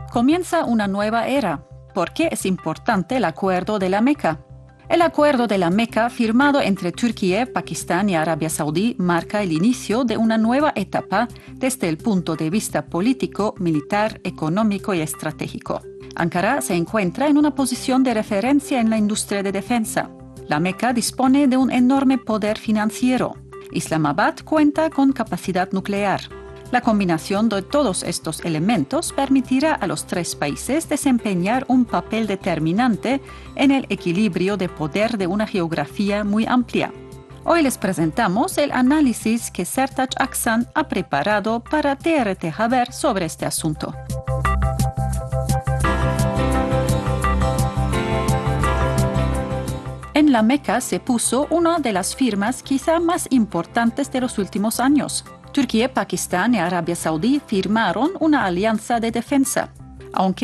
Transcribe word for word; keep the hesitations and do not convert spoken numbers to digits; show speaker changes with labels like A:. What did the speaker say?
A: Comienza una nueva era. ¿Por qué es importante el Acuerdo de la Meca? El Acuerdo de la Meca, firmado entre Turquía, Pakistán y Arabia Saudí, marca el inicio de una nueva etapa desde el punto de vista político, militar, económico y estratégico. Ankara se encuentra en una posición de referencia en la industria de defensa. La Meca dispone de un enorme poder financiero. Islamabad cuenta con capacidad nuclear. La combinación de todos estos elementos permitirá a los tres países desempeñar un papel determinante en el equilibrio de poder de una geografía muy amplia. Hoy les presentamos el análisis que Sertaç Aksan ha preparado para T R T Haber sobre este asunto. En la Meca se puso una de las firmas quizá más importantes de los últimos años. Turquía, Pakistán y Arabia Saudí firmaron una alianza de defensa. Aunque